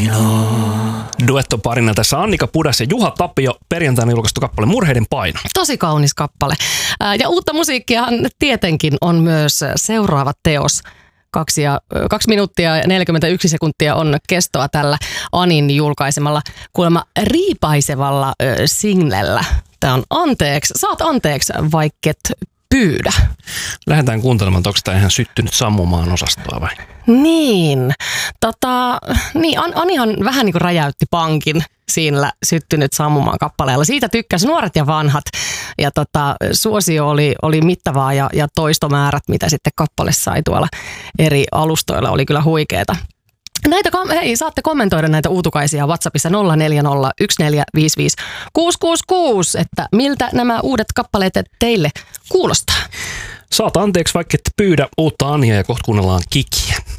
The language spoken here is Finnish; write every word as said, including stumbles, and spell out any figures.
Duettoparina tässä Annika Pudas ja Juha Tapio, perjantaina julkaistu kappale Murheiden paino. Tosi kaunis kappale. Ja uutta musiikkiahan tietenkin on myös seuraava teos. Kaksi, ja, kaksi minuuttia ja neljäkymmentäyksi sekuntia on kestoa tällä Anin julkaisemalla kuulemma riipaisevalla ö, singlellä. Tämä on Anteeksi. Saat anteeksi, vaikket pyydä. Lähdetään kuuntelemaan, onko tämä ihan syttynyt sammumaan osastoa vai? Niin. Tota, niin An- Anihan vähän niin kuin räjäytti pankin siinä syttynyt sammumaan kappaleella. Siitä tykkäsi nuoret ja vanhat. Ja tota, suosio oli, oli mittavaa ja, ja toistomäärät, mitä sitten kappale sai tuolla eri alustoilla, oli kyllä huikeeta. Näitä, hei, saatte kommentoida näitä uutukaisia WhatsAppissa nolla neljä nolla yksi neljä viisi viisi kuusi kuusi kuusi, että miltä nämä uudet kappaleet teille kuulostaa. Saat anteeksi, vaikka et pyydä uutta Ania ja kohta kuunnellaan Kikiä.